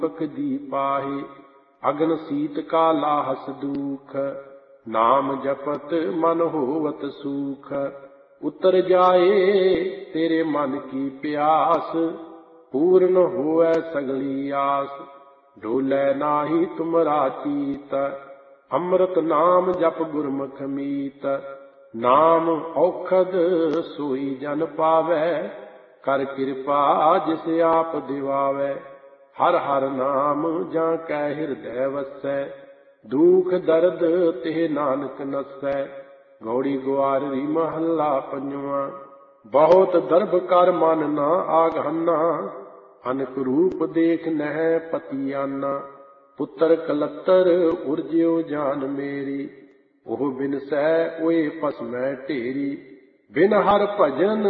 ਦੀ ਪਾਹੇ। ਅਗਨ ਸੀਤ ਕਾ ਲਾਹਸ ਦੂਖ, ਨਾਮ ਜਪਤ ਮਨ ਹੋਵਤ ਸੂਖ। ਉਤਰ ਜਾਏ ਤੇਰੇ ਮਨ ਕੀ ਪਿਆਸ, ਪੂਰਨ ਹੋਵੈ ਸਗਲੀ ਆਸ। ਡੋਲੇ ਨਾਹੀ ਤੁਮਰਾ ਚੀਤ, ਅੰਮ੍ਰਿਤ ਨਾਮ ਜਪ ਗੁਰਮੁਖ ਮੀਤ। ਨਾਮ ਔਖਦ ਸੋਈ ਜਨ ਪਾਵੈ, ਕਰ ਕਿਰਪਾ ਜਿਸ ਆਪ ਦਿਵਾਵੈ। ਹਰ ਹਰ ਨਾਮ ਜਾਂ ਕੈ ਹਿਰਦੈ ਵਸੈ, ਦੁਖ ਦਰਦ ਤੇ ਨਾਨਕ ਨਸੈ। ਗੌੜੀ ਗੁਆਰਰੀ ਮਹੱਲਾ ਪੰਜਵਾਂ। ਬਹੁਤ ਦਰਬ ਕਰ ਮਨ ਨਾ ਆਗਾਨਾ, ਅਨਕ ਰੂਪ ਦੇਖ ਨਹਿ ਪਤੀਆਨਾ। ਪੁੱਤਰ ਕਲੱਤਰ ਉਰਜਿਓ ਜਾਨ ਮੇਰੀ, ਉਹ ਬਿਨਸੈ ਓਏ ਭਸਮੈ ਢੇਰੀ। ਬਿਨ ਹਰ ਭਜਨ